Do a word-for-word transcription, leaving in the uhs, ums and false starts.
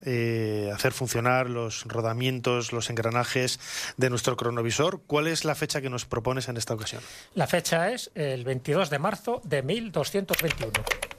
eh, hacer funcionar los rodamientos, los engranajes de nuestro cronovisor. ¿Cuál es la fecha que nos propones en esta ocasión? La fecha es el veintidós de marzo de mil doscientos veintiuno.